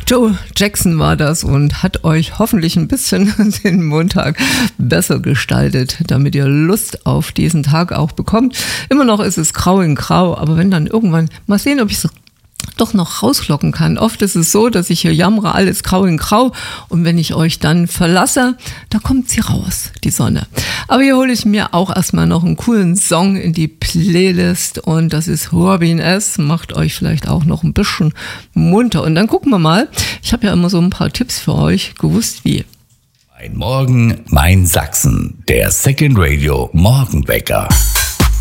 Joe Jackson war das und hat euch hoffentlich ein bisschen den Montag besser gestaltet, damit ihr Lust auf diesen Tag auch bekommt. Immer noch ist es grau in grau, aber wenn dann irgendwann, mal sehen, ob ich es doch noch rauslocken kann. Oft ist es so, dass ich hier jammere, alles grau in grau, und wenn ich euch dann verlasse, da kommt sie raus, die Sonne. Aber hier hole ich mir auch erstmal noch einen coolen Song in die Playlist, und das ist Robin S. Macht euch vielleicht auch noch ein bisschen munter. Und dann gucken wir mal, ich habe ja immer so ein paar Tipps für euch, gewusst wie. Mein Morgen, mein Sachsen, der Second Radio Morgenwecker.